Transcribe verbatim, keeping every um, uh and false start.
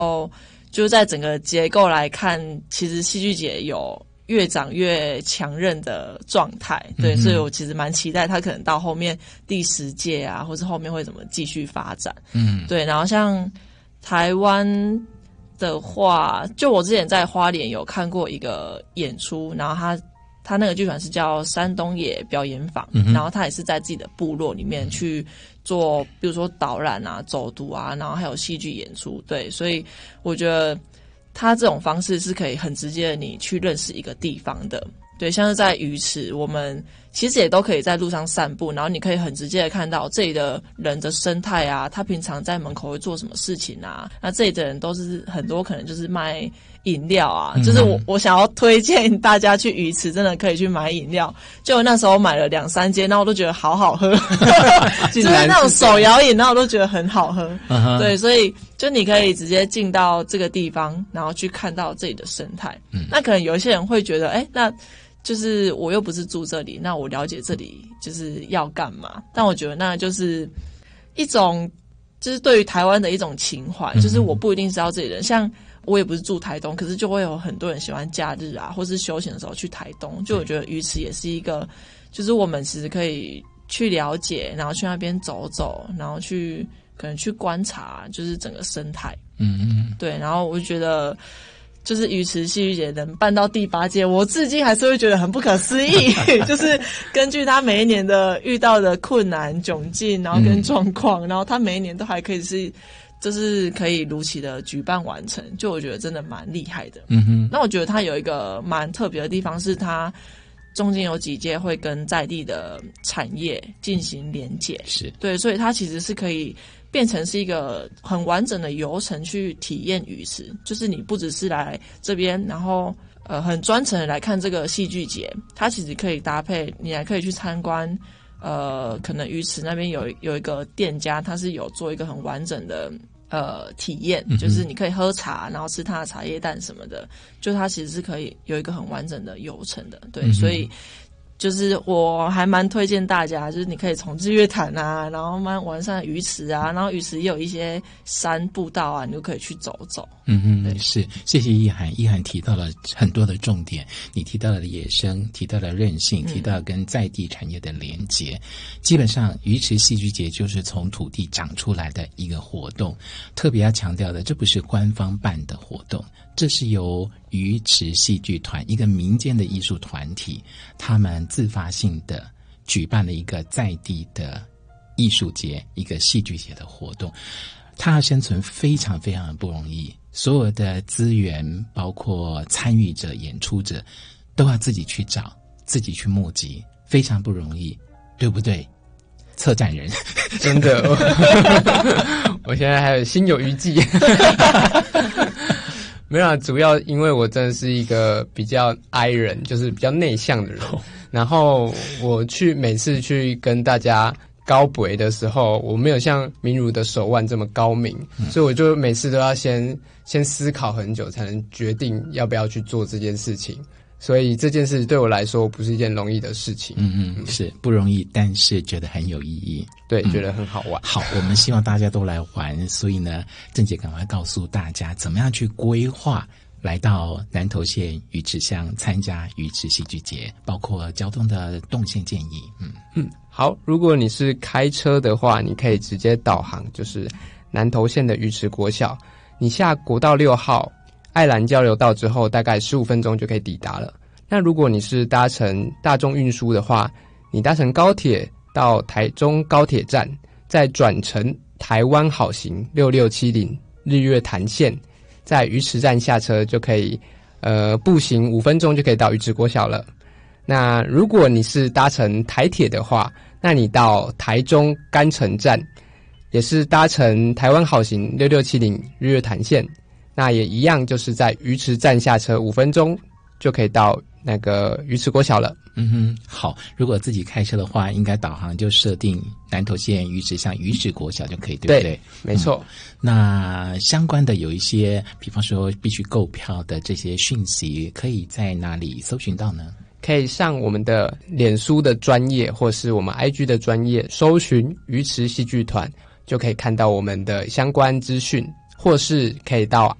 哦，就是在整个结构来看，其实戏剧节有越长越强韧的状态，对，嗯、所以我其实蛮期待它可能到后面第十届啊，或是后面会怎么继续发展。嗯，对。然后像台湾的话，就我之前在花莲有看过一个演出，然后他他那个剧团是叫山东野表演坊，嗯、然后他也是在自己的部落里面去做，比如说导览啊、走读啊，然后还有戏剧演出，对，所以我觉得。它这种方式是可以很直接的你去认识一个地方的，对，像是在鱼池，我们其实也都可以在路上散步，然后你可以很直接的看到这里的人的生态啊，他平常在门口会做什么事情啊，那这里的人都是很多可能就是卖饮料啊，嗯、就是我我想要推荐大家去鱼池，真的可以去买饮料，就那时候买了两三间，然后我都觉得好好喝，就是那种手摇饮，然后我都觉得很好喝，嗯、对，所以就你可以直接进到这个地方，然后去看到这里的生态。嗯，那可能有一些人会觉得，哎，那就是我又不是住这里，那我了解这里就是要干嘛？但我觉得那就是一种，就是对于台湾的一种情怀，就是我不一定是要这里人，像我也不是住台东，可是就会有很多人喜欢假日啊，或是休闲的时候去台东。就我觉得鱼池也是一个，就是我们其实可以去了解，然后去那边走走，然后去可能去观察，就是整个生态。嗯嗯，对。然后我就觉得，就是鱼池戏剧节能办到第八届，我至今还是会觉得很不可思议。就是根据他每一年的遇到的困难窘境，然后跟状况，嗯、然后他每一年都还可以是。就是可以如期的举办完成，就我觉得真的蛮厉害的。嗯哼，那我觉得它有一个蛮特别的地方，是它中间有几届会跟在地的产业进行连结，是对，所以它其实是可以变成是一个很完整的流程去体验鱼池，就是你不只是来这边，然后呃很专程的来看这个戏剧节，它其实可以搭配，你还可以去参观。呃，可能鱼池那边有有一个店家，他是有做一个很完整的呃体验，嗯、就是你可以喝茶，然后吃他的茶叶蛋什么的，就它其实是可以有一个很完整的流程的，对，嗯、所以就是我还蛮推荐大家，就是你可以从日月潭啊，然后慢慢完善鱼池啊，然后鱼池也有一些山步道啊，你就可以去走走。 嗯嗯，是，谢谢一涵，一涵提到了很多的重点，你提到了野生，提到了韧性，提到了跟在地产业的连结。嗯、基本上鱼池戏剧节就是从土地长出来的一个活动，特别要强调的，这不是官方办的活动，这是由鱼池戏剧团一个民间的艺术团体，他们自发性的举办了一个在地的艺术节，一个戏剧节的活动。它要生存非常非常的不容易，所有的资源包括参与者演出者都要自己去找，自己去募集，非常不容易，对不对？策展人真的我现在还有心有余悸没有啦，主要因为我真的是一个比较 I 人，就是比较内向的人，然后我去每次去跟大家高博的时候，我没有像明如的手腕这么高明，嗯、所以我就每次都要先先思考很久，才能决定要不要去做这件事情。所以这件事对我来说不是一件容易的事情。 嗯嗯，是不容易，但是觉得很有意义。 对， 嗯、 觉得很好玩。 好，我们希望大家都来玩。所以呢，郑姐赶快告诉大家怎么样去规划。来到南投县鱼池乡参加鱼池戏剧节，包括交通的动线建议。嗯嗯，好，如果你是开车的话，你可以直接导航，就是南投县的鱼池国小。你下国道六号爱兰交流道之后，大概十五分钟就可以抵达了。那如果你是搭乘大众运输的话，你搭乘高铁到台中高铁站，再转乘台湾好行六六七零日月潭线。在鱼池站下车就可以，呃，步行五分钟就可以到鱼池国小了。那如果你是搭乘台铁的话，那你到台中干城站，也是搭乘台湾好行六六七零日月潭线，那也一样，就是在鱼池站下车五分钟就可以到那个鱼池国小了。 嗯哼，好，如果自己开车的话，应该导航就设定南投县鱼池乡鱼池国小就可以，对不对？ 对，没错。 嗯、那相关的有一些，比方说必须购票的这些讯息，可以在哪里搜寻到呢？ 可以上我们的脸书的专页，或是我们 I G 的专页，搜寻鱼池戏剧团，就可以看到我们的相关资讯。 或是可以到